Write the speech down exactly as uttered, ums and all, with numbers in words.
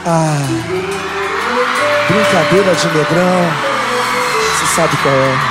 Ah, brincadeira de negrão. Você sabe qual é.